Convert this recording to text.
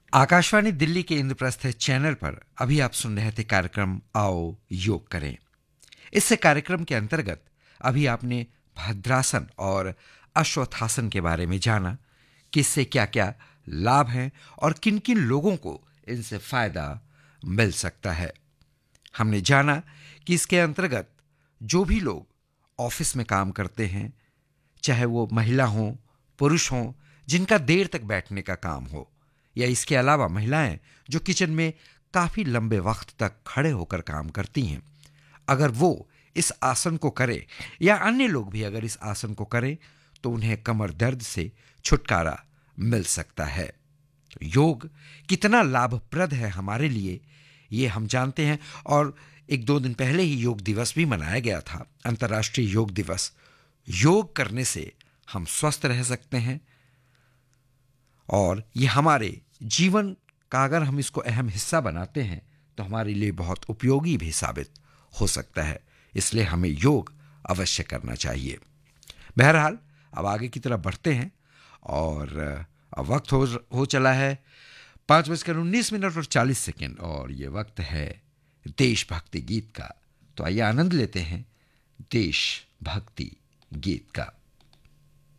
आकाशवाणी दिल्ली के इंद्रप्रस्थ चैनल पर अभी आप सुन रहे थे कार्यक्रम आओ योग करें। इस कार्यक्रम के अंतर्गत अभी आपने भद्रासन और अश्वत्थासन के बारे में जाना कि इससे क्या क्या लाभ हैं और किन किन लोगों को इनसे फायदा मिल सकता है। हमने जाना कि इसके अंतर्गत जो भी लोग ऑफिस में काम करते हैं, चाहे वो महिला हो पुरुष हो, जिनका देर तक बैठने का काम हो, या इसके अलावा महिलाएं जो किचन में काफी लंबे वक्त तक खड़े होकर काम करती हैं, अगर वो इस आसन को करें या अन्य लोग भी अगर इस आसन को करें तो उन्हें कमर दर्द से छुटकारा मिल सकता है। तो योग कितना लाभप्रद है हमारे लिए ये हम जानते हैं। और एक दो दिन पहले ही योग दिवस भी मनाया गया था, अंतर्राष्ट्रीय योग दिवस। योग करने से हम स्वस्थ रह सकते हैं और ये हमारे जीवन का अगर हम इसको अहम हिस्सा बनाते हैं तो हमारे लिए बहुत उपयोगी भी साबित हो सकता है। इसलिए हमें योग अवश्य करना चाहिए। बहरहाल अब आगे की तरफ बढ़ते हैं और अब वक्त हो चला है 5:19 और 40 सेकेंड और ये वक्त है देशभक्ति गीत का। तो आइए आनंद लेते हैं देशभक्ति गीत का।